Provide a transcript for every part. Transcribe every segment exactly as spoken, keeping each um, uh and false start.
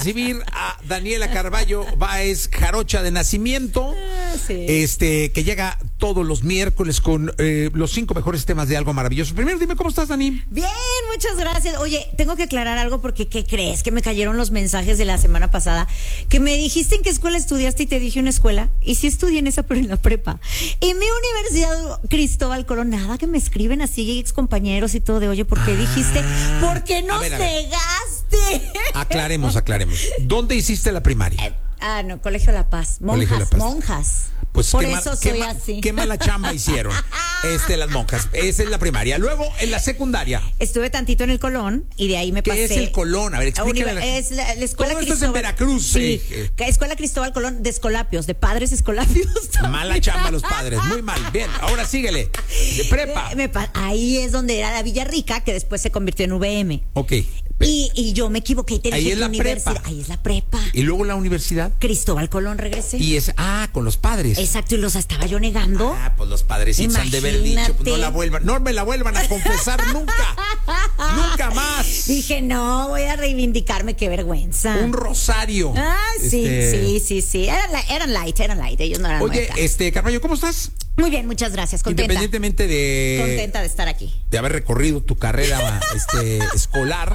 recibir a Daniela Carballo Báez, jarocha de nacimiento, Ah, sí. este, que llega todos los miércoles con eh, los cinco mejores temas de algo maravilloso. Primero, dime cómo estás, Dani. Bien, muchas gracias. Oye, tengo que aclarar algo porque ¿qué crees? Que me cayeron los mensajes de la semana pasada que me dijiste en qué escuela estudiaste y te dije una escuela y sí estudié en esa, pero en la prepa. En mi universidad Cristóbal Colón, nada que me escriben así ex compañeros y todo de, oye, ¿por qué dijiste? ¿Por qué nos a ver, a ver. negaste? Aclaremos, aclaremos. ¿Dónde hiciste la primaria? Eh, ah, no, Colegio La Paz. Monjas, Colegio La Paz. monjas. Pues Por qué eso mal- soy qué ma- así. Qué mala chamba hicieron este, las monjas. Esa es la primaria. Luego, en la secundaria. Estuve tantito en el Colón y de ahí me ¿Qué pasé. es el Colón? A ver, a explícale. univer- a la- Es la, la escuela Todo esto es en Cristóbal. Veracruz. Sí, eh. que Escuela Cristóbal Colón de Escolapios, de padres Escolapios. Mala chamba los padres, muy mal. Bien, ahora síguele. De prepa. Eh, me pa- ahí es donde era la Villa Rica, que después se convirtió en V M. Ok. Y, y yo me equivoqué y te Ahí dije es que la universidad. prepa. Ahí es la prepa. Y luego la universidad. Cristóbal Colón regresé. Y es, ah, con los padres. Exacto, y los estaba yo negando. Ah, pues los padrecitos han de haber dicho, pues no la vuelvan, no me la vuelvan a confesar nunca. Nunca más. Dije, no, voy a reivindicarme, qué vergüenza. Un rosario. Ah, sí, Este, sí, sí, sí. Eran, la- eran light, eran light, ellos no eran Oye, nuecas. este, Carballo, ¿cómo estás? Muy bien, muchas gracias, contenta. Independientemente de Contenta de estar aquí. de haber recorrido tu carrera este, escolar,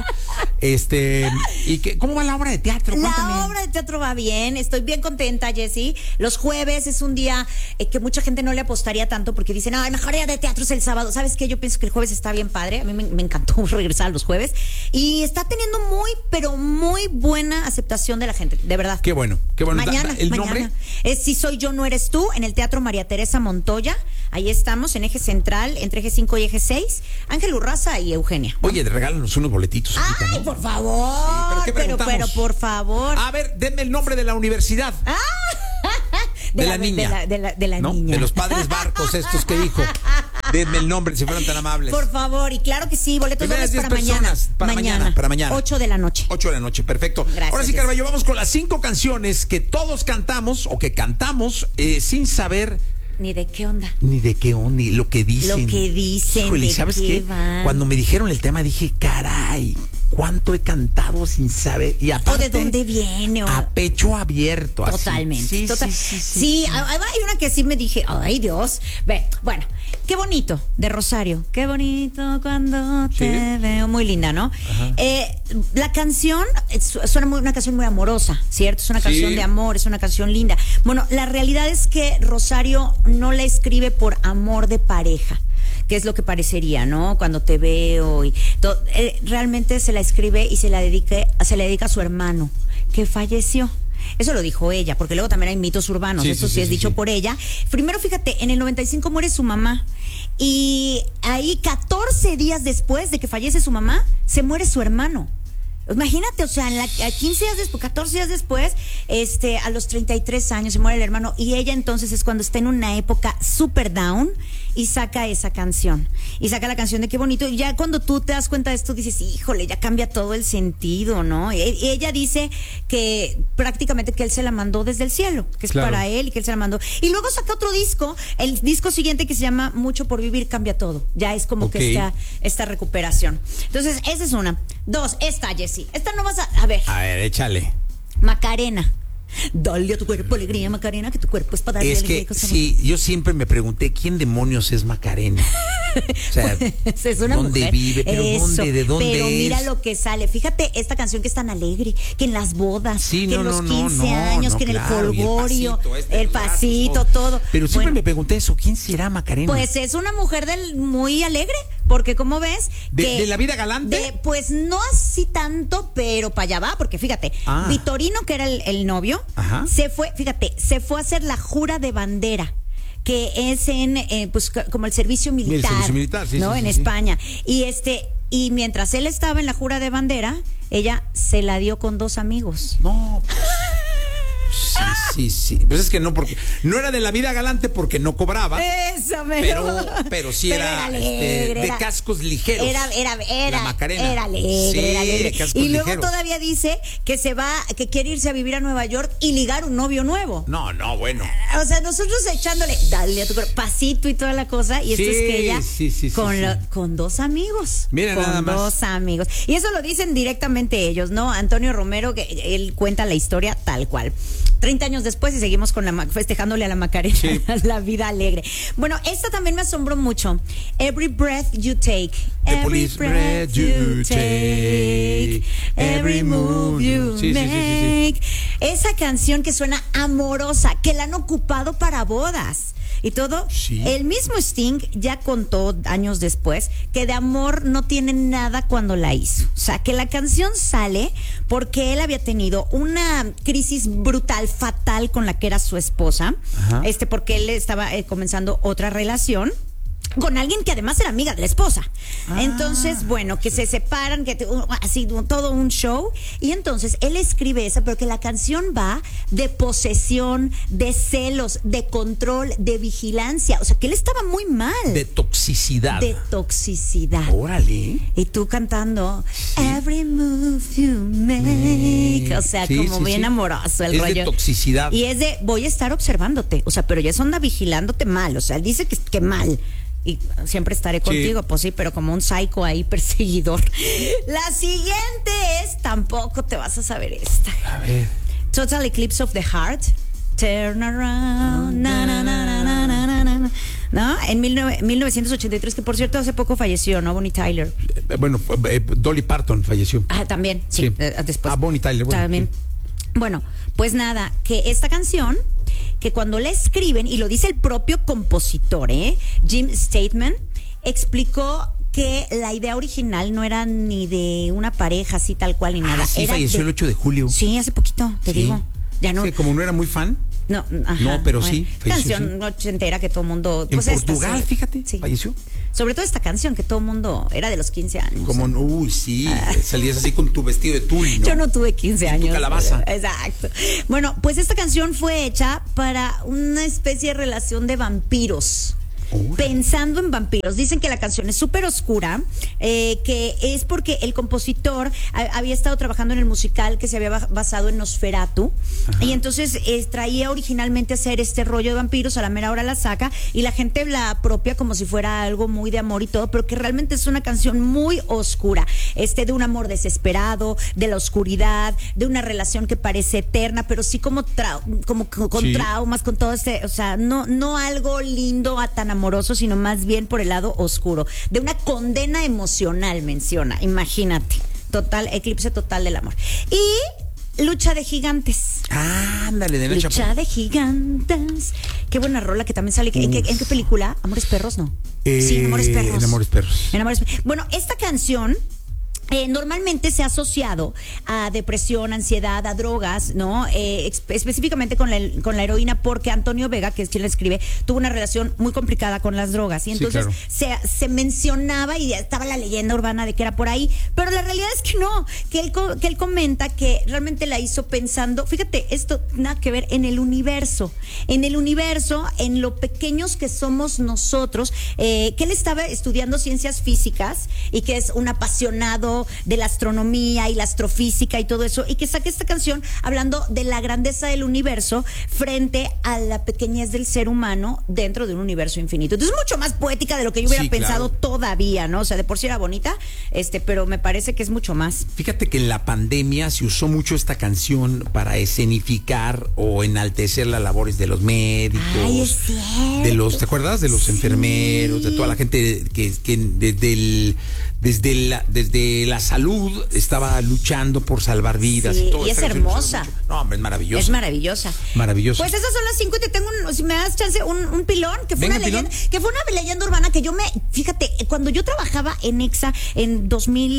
este, y que, ¿cómo va la obra de teatro? Cuéntame. La obra de teatro va bien, estoy bien contenta, Jessy. Los jueves es un día eh, que mucha gente no le apostaría tanto porque dicen, no, el mejor día de teatro es el sábado. ¿Sabes qué? Yo pienso que el jueves está bien padre. A mí me, me encantó regresar a los jueves. Y está teniendo muy, pero muy buena aceptación de la gente, de verdad. Qué bueno, qué bueno. Mañana, Da- da- ¿El mañana. nombre? Es Si Soy Yo, No Eres Tú, en el Teatro María Teresa Montoya. Ahí estamos, en eje central, entre eje cinco y eje seis. Ángel Urraza y Eugenia. Oye, regálanos unos boletitos. ahorita, Ay, ¿no? por favor. Sí, ¿pero qué pero, preguntamos? pero, por favor. A ver, denme el nombre de la universidad. de, la niña. De la, de la, de la ¿No? niña. De los padres barcos estos que dijo. Denme el nombre, si fueran tan amables. Por favor, y claro que sí, boletos Primeras dobles para diez mañana. personas, para mañana, para mañana. ocho de la noche. Ocho de la noche, perfecto. Gracias, Ahora sí, Jess. Carballo, vamos con las cinco canciones que todos cantamos o que cantamos eh, sin saber Ni de qué onda. ni de qué onda, ni lo que dicen. Lo que dicen, Híjole, de ¿sabes qué qué? van. Cuando me dijeron el tema dije, caray, cuánto he cantado sin saber. Y O aparte, de dónde viene. O... a pecho abierto. así. Totalmente. Sí, total- sí, sí, sí. Sí, hay hay una que sí me dije, ay Dios. Ve, bueno, qué bonito, de Rosario. Qué bonito cuando te Sí. veo. Muy linda, ¿no? Eh, la canción es, suena muy, una canción muy amorosa, ¿cierto? Es una Sí. canción de amor, es una canción linda. Bueno, la realidad es que Rosario no la escribe por amor de pareja, que es lo que parecería, ¿no? Cuando te veo y to- eh, realmente se la escribe y se la dedique, se la dedica a su hermano que falleció. Eso lo dijo ella, porque luego también hay mitos urbanos, Sí, eso sí, sí, sí, es sí, dicho sí. por ella. Primero, fíjate, en el noventa y cinco muere su mamá y ahí catorce días después de que fallece su mamá, se muere su hermano. Imagínate, o sea, en la, a quince días después, catorce días después, este, a los treinta y tres años se muere el hermano y ella entonces es cuando está en una época super down y saca esa canción. Y saca la canción de Qué bonito. Y ya cuando tú te das cuenta de esto dices, híjole, ya cambia todo el sentido, ¿no? Y, y ella dice que prácticamente que él se la mandó desde el cielo, que es Claro. para él y que él se la mandó. Y luego saca otro disco, el disco siguiente que se llama Mucho por Vivir Cambia Todo. Ya es como Ok. que esta, esta recuperación. Entonces, esa es una. Dos, esta, Jessy. Esta no vas a... A ver, A ver, échale. Macarena. Dale a tu cuerpo alegría, Macarena, que tu cuerpo es para darle Es alegría que y cosas sí, yo siempre me pregunté quién demonios es Macarena. O sea, bonitas. Es una ¿dónde mujer. vive? ¿Pero Eso, dónde? ¿De dónde Pero mira es? lo que sale. Fíjate esta canción que es tan alegre, que en las bodas, Sí, que no, en los no, no, quince no, años, no, que en claro, el y el colgorio, pasito este, el los brazos, pasito, todo. todo. Pero siempre Bueno, me pregunté eso, ¿quién será Macarena? Pues es una mujer del muy alegre, porque como ves... ¿De- que- de la vida galante? de- pues no así tanto, pero para allá va, porque fíjate, Ah. Vitorino, que era el, el novio, Ajá. se fue, fíjate, se fue a hacer la jura de bandera, que es en, eh, pues c- como el servicio militar, servicio militar, sí, ¿no? sí, en sí, sí. España. Y este, y mientras él estaba en la jura de bandera, ella se la dio con dos amigos. No, pues, sí, sí, sí. Pues es que no, porque no era de la vida galante porque no cobraba. Eso, me pero, pero sí pero era, era alegre, este, de era, cascos ligeros. Era, era, era, la Macarena. Era alegre, sí, era alegre. cascos Y luego ligeros. todavía dice que se va, que quiere irse a vivir a Nueva York y ligar un novio nuevo. No, no, bueno. O sea, nosotros echándole, dale a tu cuerpo, pasito y toda la cosa, y esto Sí, es que ella sí, sí, sí, con, sí. lo- con dos amigos. Mira, con nada más. dos amigos. Y eso lo dicen directamente ellos, ¿no? Antonio Romero, que él cuenta la historia tal cual. treinta años después y seguimos con la ma- festejándole a la Macarena, Sí. la vida alegre. Bueno, esta también me asombró mucho. Every breath you take. The Every police breath you take, Every move you Sí, sí, sí, sí, sí. make. Esa canción que suena amorosa, que la han ocupado para bodas y todo. Sí. El mismo Sting ya contó años después que de amor no tiene nada cuando la hizo. O sea, que la canción sale porque él había tenido una crisis brutal, fatal con la que era su esposa. Ajá. Este, porque él estaba eh, comenzando otra relación con alguien que además era amiga de la esposa. Ah. Entonces, bueno, que se separan, que te- así todo un show. Y entonces él escribe esa, pero que la canción va de posesión, de celos, de control, de vigilancia. O sea, que él estaba muy mal. De toxicidad. De toxicidad. Órale. Y tú cantando Every move you make. O sea, Sí, como sí, bien sí. amoroso el Es rollo. de toxicidad. Y es de voy a estar observándote. O sea, pero ya es onda vigilándote mal. O sea, él dice que, que mal. Y siempre estaré contigo, pues sí, pero como un psycho ahí perseguidor. La siguiente es, tampoco te vas a saber esta. A ver. Total Eclipse of the Heart. Turn around. Na, na, na, na, na, na, na, na. ¿No? En mil nove- mil novecientos ochenta y tres, que por cierto hace poco falleció, ¿no? Bonnie Tyler. Eh, Bueno, eh, Dolly Parton falleció. Ah, también, sí, Sí. eh, después. Ah, Bonnie Tyler, bueno, También. sí. Bueno, pues nada, que esta canción, que cuando la escriben, y lo dice el propio compositor, ¿eh? Jim Stateman, explicó que la idea original no era ni de una pareja así tal cual ni nada. Ah, sí, era falleció de- el ocho de julio. Sí, hace poquito, te Sí. digo. Ya no. Sí, como no era muy fan. No, ajá, No, pero sí, falleció, Canción ochentera que todo el mundo. En pues esta, Portugal, sí. fíjate, Sí. falleció. Sobre todo esta canción que todo el mundo era de los quince años. Como, no, uy, sí, salías así con tu vestido de tul, ¿no? Yo no tuve quince Y tu años. calabaza. Exacto. Bueno, pues esta canción fue hecha para una especie de relación de vampiros. Órale. Pensando en vampiros. Dicen que la canción es súper oscura, eh, que es porque el compositor a- había estado trabajando en el musical que se había ba- basado en Nosferatu. Ajá. Y entonces eh, traía originalmente hacer este rollo de vampiros, a la mera hora la saca y la gente la apropia como si fuera algo muy de amor y todo, pero que realmente es una canción muy oscura, este de un amor desesperado, de la oscuridad, de una relación que parece eterna, pero sí como, trau- como, como con Sí. traumas, con todo este, o sea, no, no algo lindo a tan amoroso, sino más bien por el lado oscuro, de una condena emocional, menciona, imagínate, total, eclipse total del amor. Y Lucha de Gigantes. Ah, ándale, de Nacha. Lucha de Gigantes. Qué buena rola que también sale. ¿En qué, en qué película? ¿Amores Perros? No. sí, en Amores Perros. En Amores Perros. En Amores Perros. Bueno, esta canción eh, normalmente se ha asociado a depresión, ansiedad, a drogas, ¿no? Eh, ex- específicamente con la, con la heroína, porque Antonio Vega, que es quien la escribe, tuvo una relación muy complicada con las drogas. Y Sí, entonces claro. se, se mencionaba y estaba la leyenda urbana de que era por ahí. Pero la realidad es que no, que él, co- que él comenta que realmente la hizo pensando, fíjate, esto nada que ver en el universo, en el universo, en lo pequeños que somos nosotros, eh, que él estaba estudiando ciencias físicas y que es un apasionado de la astronomía y la astrofísica y todo eso, y que saque esta canción hablando de la grandeza del universo frente a la pequeñez del ser humano dentro de un universo infinito. Entonces es mucho más poética de lo que yo hubiera Sí, pensado claro. todavía, ¿no? O sea, de por sí era bonita, este, pero me parece que es mucho más. Fíjate que en la pandemia se usó mucho esta canción para escenificar o enaltecer las labores de los médicos. Ay, es cierto. De los, ¿te acuerdas? De los Sí. enfermeros, de toda la gente que, que desde el, desde la, desde la salud estaba luchando por salvar vidas. Sí, y todo. y es Esta canción se usó hermosa. mucho. No, hombre, es maravillosa. Es maravillosa. Maravillosa. Pues esas son las cinco y te tengo un, si me das chance, un, un pilón, que fue Venga, una leyenda, pilón. que fue una leyenda urbana que yo me, fíjate, cuando yo trabajaba en Exa en dos mil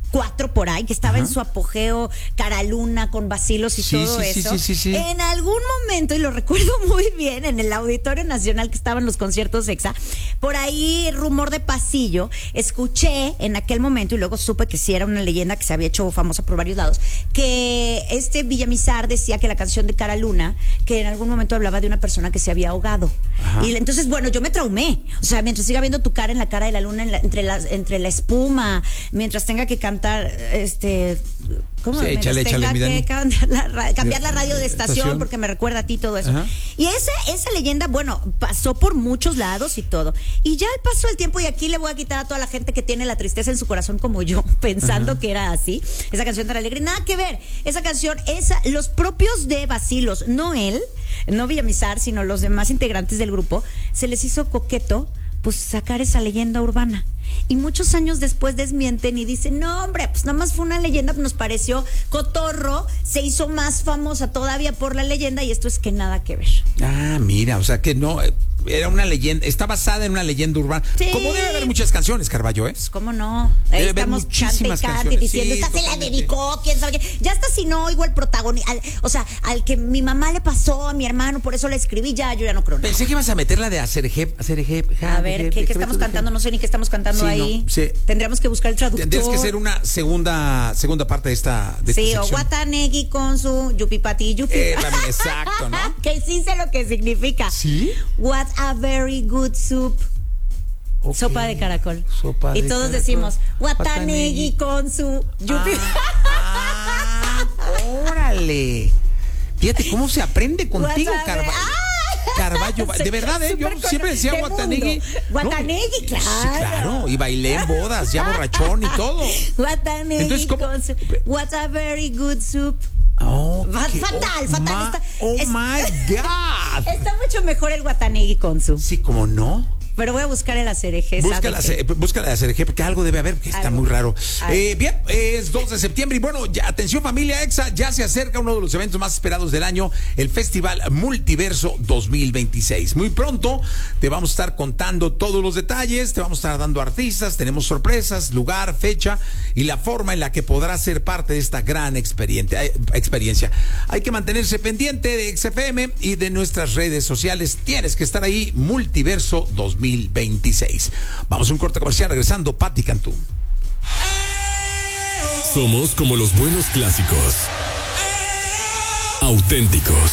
cuatro por ahí, que estaba Ajá. en su apogeo, Cara Luna con vacilos y sí, todo sí, eso. Sí, sí, sí, sí. En algún momento, y lo recuerdo muy bien, en el Auditorio Nacional que estaban los conciertos EXA, por ahí rumor de pasillo, escuché en aquel momento y luego supe que sí era una leyenda que se había hecho famosa por varios lados, que este Villamizar decía que la canción de Cara Luna, que en algún momento hablaba de una persona que se había ahogado. Ajá. Y entonces, bueno, yo me traumé. O sea, mientras siga viendo tu cara en la cara de la luna, en la, entre, la, entre la espuma, mientras tenga que cantar, este... ¿Cómo? Sí, échale, échale, que cambiar la, cambiar la radio de estación, estación porque me recuerda a ti todo eso. Ajá. Y esa, esa leyenda, bueno, pasó por muchos lados y todo. Y ya al paso del tiempo, y aquí le voy a quitar a toda la gente que tiene la tristeza en su corazón como yo, pensando Ajá. que era así. Esa canción era alegre. Nada que ver. Esa canción, esa, los propios de Vacilos, no él, no Villamizar, sino los demás integrantes del grupo, se les hizo coqueto pues sacar esa leyenda urbana. Y muchos años después desmienten y dicen, no hombre, pues nada más fue una leyenda, nos pareció cotorro, se hizo más famosa todavía por la leyenda y esto es que nada que ver. Ah, mira, o sea que no, era una leyenda, está basada en una leyenda urbana. Sí. Como debe haber muchas canciones, Carballo, ¿eh? Pues cómo no. Ahí debe estamos cante y cante diciendo, sí, esta se la dedicó, quién sabe qué. Ya hasta si no oigo el protagonista, o sea, al que mi mamá le pasó a mi hermano, por eso la escribí, ya, yo ya no creo. Pensé que ibas a meterla de Aserejep, Aserejep. A ver, ¿qué, qué estamos cantando? No sé ni qué estamos cantando. Sí, ahí. No, sí. Tendríamos que buscar el traductor. Tendrías que ser una segunda segunda parte de esta de Sí, esta o Watanegi con su yupipati yupi. Eh, exacto, ¿no? Que sí sé lo que significa. ¿Sí? What a very good soup. Okay. Sopa de caracol. Sopa y de todos caracol. decimos Watanegi con su yupi. Ah, ah, órale. Fíjate cómo se aprende contigo, Carvalho. Carballo, de verdad, ¿eh? Yo siempre decía de Watanegi. Watanegi, no, claro. Sí, claro. Y bailé en bodas, ya borrachón y todo. Watanegi. Entonces, ¿cómo? Con su, what a very good soup. Oh, fatal, oh, fatal. Ma, está, oh es, my God. Está mucho mejor el Watanegi con su. Sí, ¿cómo no? Pero voy a buscar el Aserejé. Busca la, busca la Aserejé porque algo debe haber, que está algo. muy raro. Eh, bien, es dos de septiembre y bueno, ya, atención familia EXA, ya se acerca uno de los eventos más esperados del año, el Festival Multiverso dos mil veintiséis. Muy pronto te vamos a estar contando todos los detalles, te vamos a estar dando artistas, tenemos sorpresas, lugar, fecha y la forma en la que podrás ser parte de esta gran experiencia. Hay que mantenerse pendiente de X F M y de nuestras redes sociales. Tienes que estar ahí, Multiverso dos mil veintiséis. Vamos a un corte comercial, regresando, Pati Cantú. Somos como los buenos clásicos, auténticos,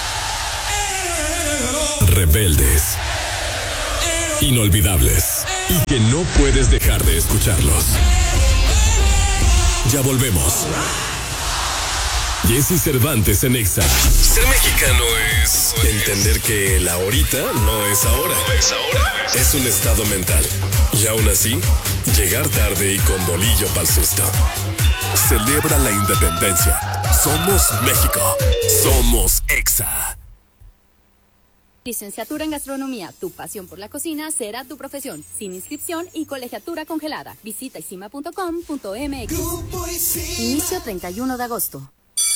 rebeldes, inolvidables y que no puedes dejar de escucharlos. Ya volvemos. Jesse Cervantes en Exa. Ser mexicano es entender que la ahorita no es ahora. Es ahora. Es un estado mental. Y aún así, llegar tarde y con bolillo pa'l susto. Celebra la independencia. Somos México. Somos Exa. Licenciatura en Gastronomía, tu pasión por la cocina será tu profesión, sin inscripción y colegiatura congelada. Visita isima punto com punto m x. Inicio treinta y uno de agosto.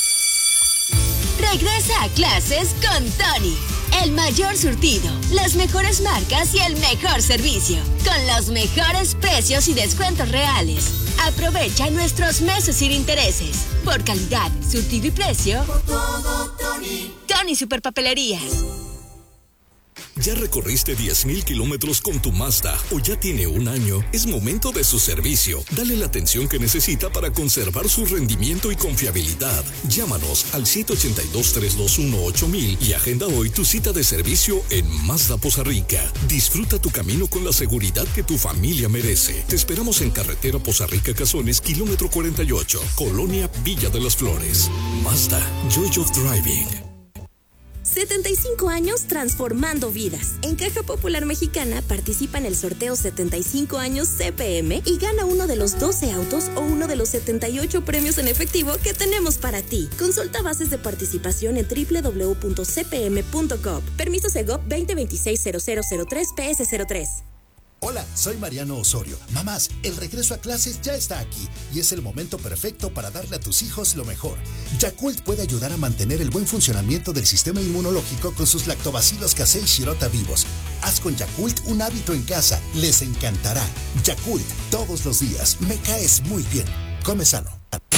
Regresa a clases con Tony. El mayor surtido, las mejores marcas y el mejor servicio. Con los mejores precios y descuentos reales. Aprovecha nuestros meses sin intereses. Por calidad, surtido y precio. Por todo, Tony. Tony Superpapelerías. ¿Ya recorriste diez mil kilómetros con tu Mazda o ya tiene un año? Es momento de su servicio. Dale la atención que necesita para conservar su rendimiento y confiabilidad. Llámanos al siete ocho dos, tres dos uno, ocho mil y agenda hoy tu cita de servicio en Mazda Poza Rica. Disfruta tu camino con la seguridad que tu familia merece. Te esperamos en carretera Poza Rica Cazones, kilómetro cuarenta y ocho, Colonia Villa de las Flores. Mazda, Joy of Driving. setenta y cinco años transformando vidas. En Caja Popular Mexicana participa en el sorteo setenta y cinco años C P M y gana uno de los doce autos o uno de los setenta y ocho premios en efectivo que tenemos para ti. Consulta bases de participación en doble u doble u doble u punto c p m punto gov. Permiso Segov veinte veintiséis cero cero cero tres P S cero tres. Hola, soy Mariano Osorio. Mamás, el regreso a clases ya está aquí y es el momento perfecto para darle a tus hijos lo mejor. Yakult puede ayudar a mantener el buen funcionamiento del sistema inmunológico con sus lactobacilos casei shirota vivos. Haz con Yakult un hábito en casa, les encantará. Yakult, todos los días, me caes muy bien. Come sano.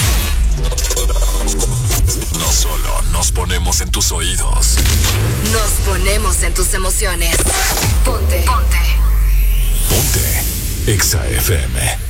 No solo nos ponemos en tus oídos, nos ponemos en tus emociones. Ponte. Ponte. Ponte Exa F M.